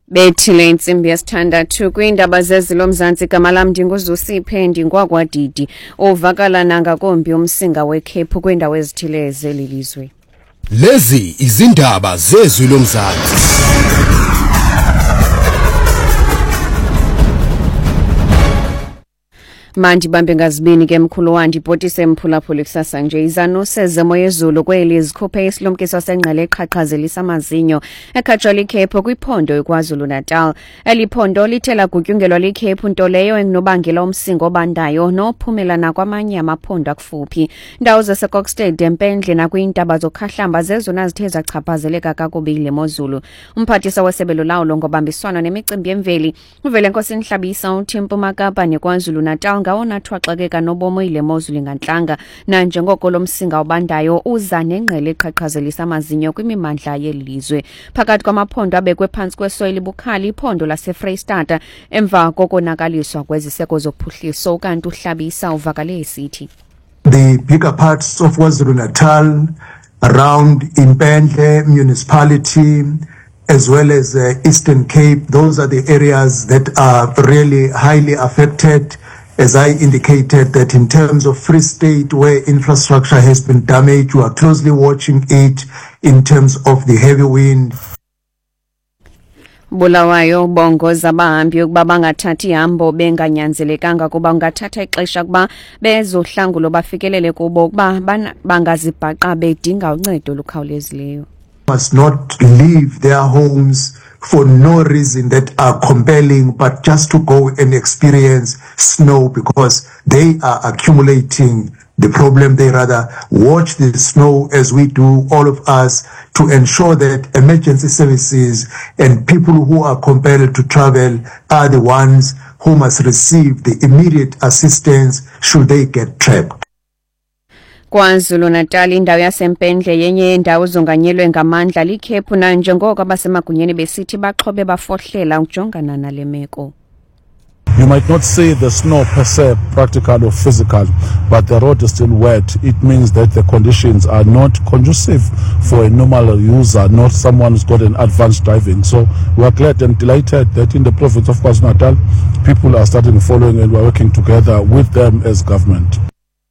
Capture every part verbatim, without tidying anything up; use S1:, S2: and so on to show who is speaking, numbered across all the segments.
S1: Bethile intsimbi yesithandathu kwiindaba zezilo Mzantsi igama lam ndinguZusiphe Ndingwakwadidi ovakala nangakumbi umsinga wekhephu kwiindawo ezithile zeli lizwe.
S2: Lezi izindaba zezilo Mzantsi.
S1: Mandi bambe ngazibini ke mkhulu wandi ipotise mphulaphula kusasa nje izano sezemo yezulu kweli zikhuphe isilumkiso sengqele eqhaqhazelisa amazinyo ekhatshwa likhephu kwiphondo eKwaZulu Natal. Eliphondo lithela gutyungelwa likhephu nto leyo engunobangela umsingo obandayo nophumelana kwamanye amaphondo akufuphi. Ndawo zaseKokstad eMpendle nakwiintaba zokhahlamba zezona zithe zachaphazeleka kakubi le mozulu. Umphathisa wesebe lolawulo ngobambiswano nemicimbi yemveli uvele Nkosi Nhlabisa uthi Mpuma Kapa neKwaZulu Natal ngawona thwaxekeka nobomo ile mozulu ngantlanga na njengoko lo msinga obandayo uza nengqele eqhaqhazelisa amazinyo kwimimandla yelizwe. Phakathi kwamaphondo abekwe phansi kwesoil bukhali iphondo laseFreystata emva kokonakaliswa kweziseko zophuhliso ukanti uHlabisa uvakale esithi
S3: the bigger parts of KwaZulu Natal around Impendle municipality as well as uh, Eastern Cape, those are the areas that are really highly affected. As I indicated, that in terms of Free State, where infrastructure has been damaged, we are closely watching it in terms of the heavy wind.
S1: Bulawayo bongo zabahambi ukuba bangathathi ihambo benganyanzelekanga kuba ungathatha ixesha kuba bezohlangulo bafikelele kubo ukuba bangazibhaqa bedinga uncedo olukhawulezileyo.
S3: Must not leave their homes for no reason that are compelling, but just to go and experience snow because they are accumulating the problem. They rather watch the snow as we do, all of us, to ensure that emergency services and people who are compelled to travel are the ones who must receive the immediate assistance should they get trapped.
S1: KwaZulu Natal indawo yaseMpendle yenye yendawo zonganyelwe ngamandla likhephu na njengoko abasemagunyeni besithi baxhobe bafohlela ukujongana nale meko.
S4: You might not see the snow per se, practical or physical, but the road is still wet. It means that the conditions are not conducive for a normal user, not someone who's got an advanced driving. So we are glad and delighted that in the province of KwaZulu Natal, people are starting following and we are working together with them as government.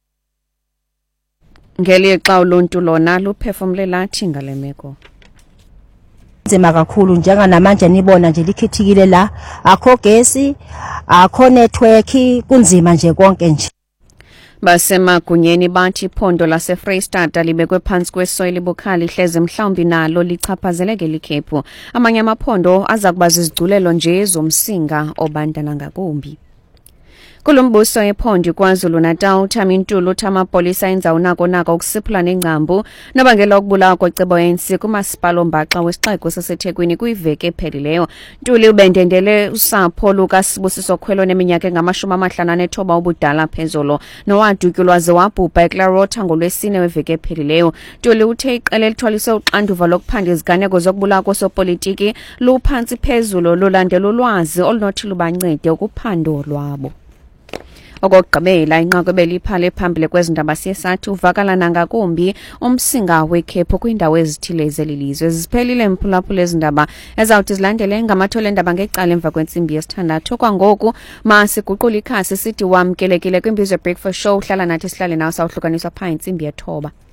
S1: Ngelixa uluntu lona luphefumle lathi ngale meko.
S5: Nzima kakhulu njenga namanje nibona nje likhithikile la akho gesi akho network kunzima nje konke nje.
S1: Basemagunyeni bathi iphondo laseFreystata libekwe phansi kwesoil bukhali hleze mhlawumbi nalo lichaphazeleke likhephu. Amanye amaphondo aza kuba zizigculelo nje zomsinga obandana ngakumbi. Kulumbuso ephondo KwaZulu Natal Thamintulu thamapolisa enza unako nako ukusiphula nengcambu nabangela ukubulawa kwecebo yensi kumasipala ombaxa wesixeko saseThekwini kwiveki ephelileyo. Ntuli ubendendele usapho lukaSibusiso Khwelo neminyaka engamashumi amahlanu anesithoba ubudala phezolo nowadutyulwa ze wabhubha eClarota ngolwesine weveki ephelileyo. Ntuli uthe iqela elithwalise uxanduva lokuphanda iziganeko zokubulawa kosopolitiki luphantsi phezulu lulandela ulwazi olunothi lubancede ukuphando lwabo. Okugqibela inqaku ebeliphale phambili kwezindaba siyesathi uvakala nangakumbi umsinga wekhephu kwindawo ezithile zelilizwe. Ziphelile mphulaphula ezindaba ezawuthi zilandele ngamathole endaba ngecala emva kwentsimbi yesithandathu. Kwangoku masiguqula ikhasi sithi wamkelekile kwimbizo breakfast show uhlala nathi sihlale nawe sawuhlukaniswa phaa intsimbi yethoba.